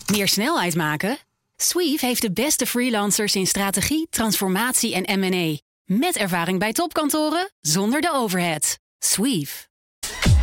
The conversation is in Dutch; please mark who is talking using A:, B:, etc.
A: Meer snelheid maken? Sweeve heeft de beste freelancers in strategie, transformatie en M&A. Met ervaring bij topkantoren, zonder de overhead. Sweeve.